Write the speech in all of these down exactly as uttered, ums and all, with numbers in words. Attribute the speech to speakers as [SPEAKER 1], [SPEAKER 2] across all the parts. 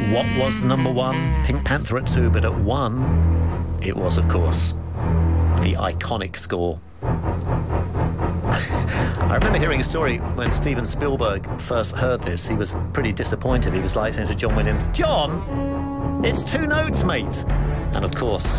[SPEAKER 1] What was the number one? Pink Panther at two, but at one, it was, of course, the iconic score. I remember hearing a story when Steven Spielberg first heard this. He was pretty disappointed. He was like saying to John Williams, "John, it's two notes, mate." And of course,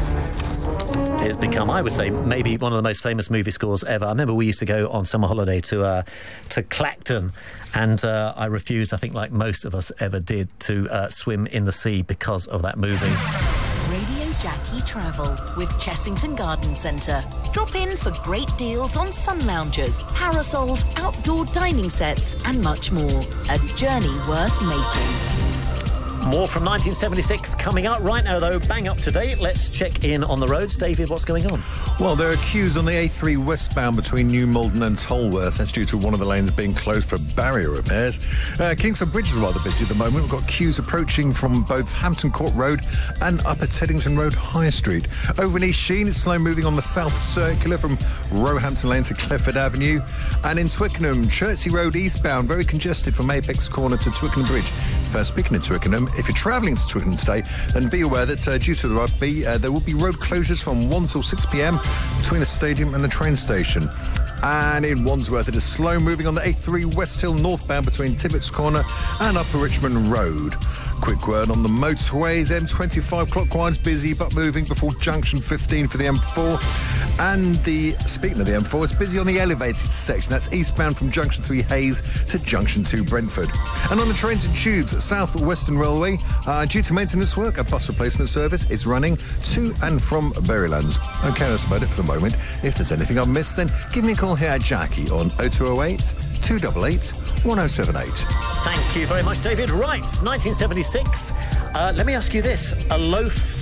[SPEAKER 1] it's become, I would say, maybe one of the most famous movie scores ever. I remember we used to go on summer holiday to uh, to Clacton, and uh, I refused, I think like most of us ever did, to uh, swim in the sea because of that movie.
[SPEAKER 2] Radio Jackie Travel with Chessington Garden Centre. Drop in for great deals on sun loungers, parasols, outdoor dining sets and much more. A journey worth making.
[SPEAKER 1] More from nineteen seventy-six coming up. Right now, though, bang up to date. Let's check in on the roads. David, what's going on?
[SPEAKER 3] Well, there are queues on the A three westbound between New Malden and Tolworth. That's due to one of the lanes being closed for barrier repairs. Uh, Kingston Bridge is rather busy at the moment. We've got queues approaching from both Hampton Court Road and Upper Teddington Road High Street. Over in East Sheen, it's slow moving on the South Circular from Roehampton Lane to Clifford Avenue. And in Twickenham, Chertsey Road eastbound, very congested from Apex Corner to Twickenham Bridge. First, speaking of Twickenham, if you're travelling to Twickenham today, then be aware that uh, due to the rugby, uh, there will be road closures from one till six p m between the stadium and the train station. And in Wandsworth, it is slow moving on the A three West Hill northbound between Tibbets Corner and Upper Richmond Road. Quick word on the motorways. M twenty-five clockwise busy but moving before junction fifteen for the M four. And the speaking of the M four, it's busy on the elevated section. That's eastbound from junction three Hayes to junction two Brentford. And on the trains and tubes, South Western Railway, uh, due to maintenance work, a bus replacement service is running to and from Berrylands. Okay, that's about it for the moment. If there's anything I've missed, then give me a call here at Jackie on oh two oh eight, two eight eight, one oh seven eight.
[SPEAKER 1] Thank you very much, David. Right, nineteen seventy-six. Uh, let me ask you this. A loaf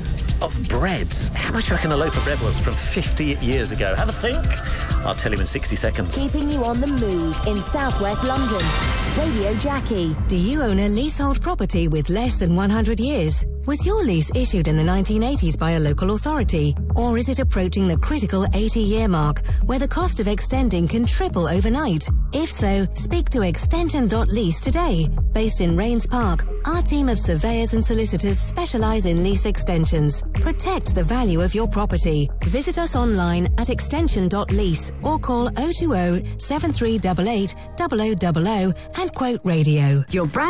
[SPEAKER 1] of bread. How much do you reckon a loaf of bread was from fifty years ago? Have a think. I'll tell you in sixty seconds.
[SPEAKER 4] Keeping you on the move in southwest London. Radio Jackie.
[SPEAKER 5] Do you own a leasehold property with less than one hundred years? Was your lease issued in the nineteen eighties by a local authority? Or is it approaching the critical eighty-year mark, where the cost of extending can triple overnight? If so, speak to extension dot lease today. Based in Rains Park, our team of surveyors and solicitors specialise in lease extensions. Protect the value of your property. Visit us online at extension dot lease or call oh two oh, seven three eight eight, zero zero zero zero and quote radio.
[SPEAKER 2] Your brand